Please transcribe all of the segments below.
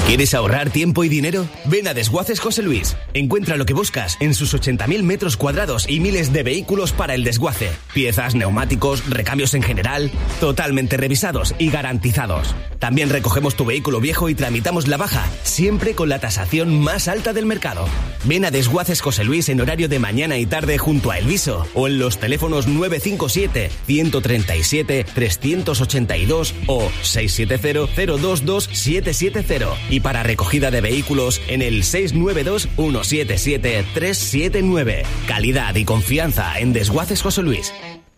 ¿Quieres ahorrar tiempo y dinero? Ven a Desguaces José Luis. Encuentra lo que buscas en sus 80.000 metros cuadrados y miles de vehículos para el desguace. Piezas, neumáticos, recambios en general, totalmente revisados y garantizados. También recogemos tu vehículo viejo y tramitamos la baja, siempre con la tasación más alta del mercado. Ven a Desguaces José Luis en horario de mañana y tarde junto a Elviso o en los teléfonos 957 137 382 o 670 022 770 y para recogida de vehículos en el 692 177 379. Calidad y confianza en Desguaces José Luis.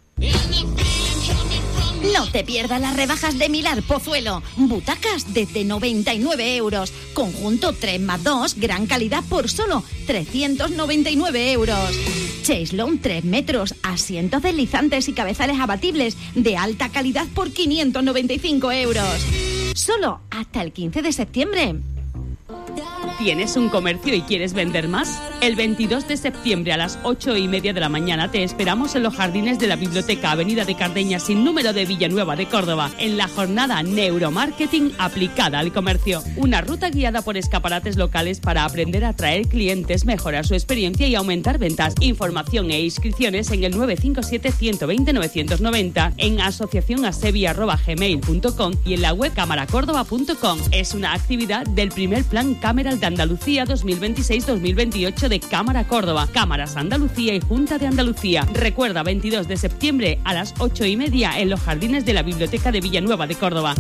No te pierdas las rebajas de Milar Pozuelo. Butacas desde 99 euros. Conjunto 3+2, gran calidad por solo 399 euros. Chaislón 3 metros, asientos deslizantes y cabezales abatibles de alta calidad por 595 euros. Solo hasta el 15 de septiembre. ¿Tienes un comercio y quieres vender más? El 22 de septiembre a las 8:30 de la mañana te esperamos en los jardines de la Biblioteca Avenida de Cardeña sin número de Villanueva de Córdoba en la jornada Neuromarketing aplicada al comercio. Una ruta guiada por escaparates locales para aprender a atraer clientes, mejorar su experiencia y aumentar ventas. Información e inscripciones en el 957 120 990 en asociacionasevi@gmail.com y en la web camaracórdoba.com. Es una actividad del primer plan Cameral de Andalucía 2026-2028 de Cámara Córdoba, Cámaras Andalucía y Junta de Andalucía. Recuerda, 22 de septiembre a las 8:30 en los jardines de la Biblioteca de Villanueva de Córdoba.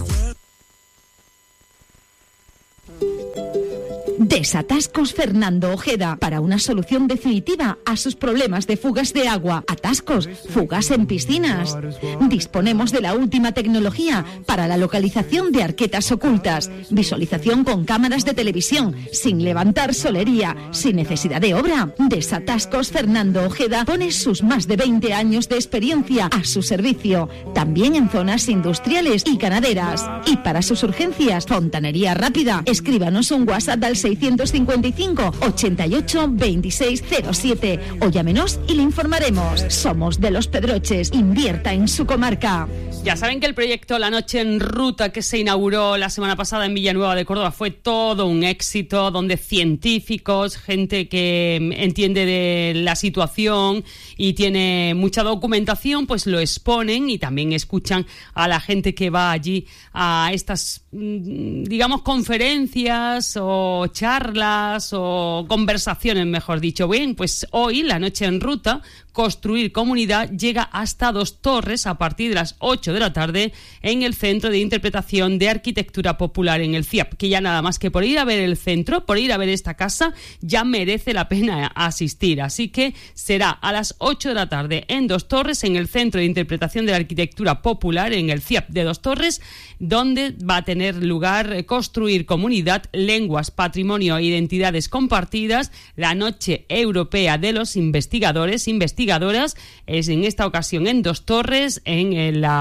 Desatascos Fernando Ojeda, para una solución definitiva a sus problemas de fugas de agua, atascos, fugas en piscinas. Disponemos de la última tecnología para la localización de arquetas ocultas, visualización con cámaras de televisión, sin levantar solería, sin necesidad de obra. Desatascos Fernando Ojeda pone sus más de 20 años de experiencia a su servicio, también en zonas industriales y ganaderas. Y para sus urgencias, fontanería rápida, escríbanos un WhatsApp al 655 88 26 07 o llámenos y le informaremos. Somos de Los Pedroches, invierta en su comarca. Ya saben que el proyecto La Noche en Ruta, que se inauguró la semana pasada en Villanueva de Córdoba, fue todo un éxito, donde científicos, gente que entiende de la situación y tiene mucha documentación, pues lo exponen y también escuchan a la gente que va allí a estas, digamos, conferencias o charlas o conversaciones, mejor dicho. Bien, pues hoy La Noche en Ruta, Construir Comunidad, llega hasta Dos Torres a partir de las 8 de la tarde en el Centro de Interpretación de Arquitectura Popular en el CIAP, que ya nada más que por ir a ver el centro, por ir a ver esta casa, ya merece la pena asistir. Así que será a las 8 de la tarde en Dos Torres, en el Centro de Interpretación de la Arquitectura Popular en el CIAP de Dos Torres, donde va a tener lugar Construir Comunidad, Lenguas, Patrimonio e Identidades Compartidas, la Noche Europea de los Investigadores, investigadoras, es en esta ocasión en Dos Torres, en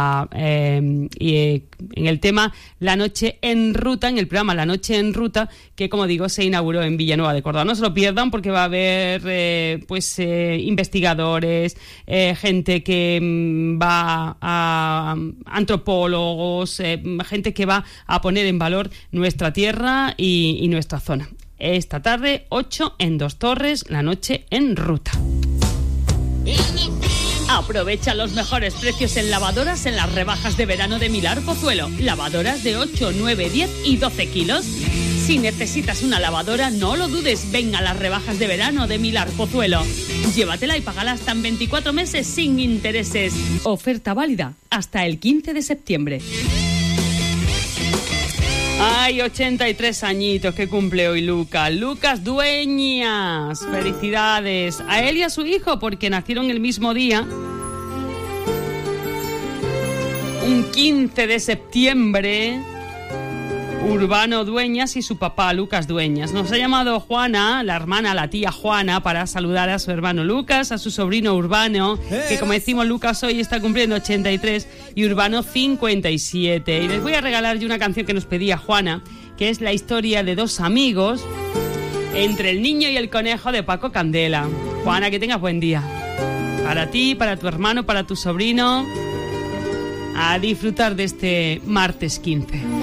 el tema La Noche en Ruta, en el programa La Noche en Ruta, que como digo se inauguró en Villanueva de Córdoba. No se lo pierdan porque va a haber investigadores, gente que va a antropólogos, gente que va a poner en valor nuestra tierra y nuestra zona. Esta tarde 8 en Dos Torres, La Noche en Ruta. Aprovecha los mejores precios en lavadoras en las rebajas de verano de Milar Pozuelo. Lavadoras de 8, 9, 10 y 12 kilos. Si necesitas una lavadora, no lo dudes, ven a las rebajas de verano de Milar Pozuelo. Llévatela y págala hasta en 24 meses sin intereses. Oferta válida hasta el 15 de septiembre. Ay, 83 añitos que cumple hoy Lucas Dueñas. Felicidades a él y a su hijo porque nacieron el mismo día, un 15 de septiembre. Urbano Dueñas y su papá Lucas Dueñas. Nos ha llamado Juana, la hermana, la tía Juana, para saludar a su hermano Lucas, a su sobrino Urbano, que como decimos, Lucas hoy está cumpliendo 83 y Urbano 57. Y les voy a regalar yo una canción que nos pedía Juana, que es la historia de dos amigos, Entre el niño y el conejo, de Paco Candela. Juana, que tengas buen día. Para ti, para tu hermano, para tu sobrino. A disfrutar de este martes 15.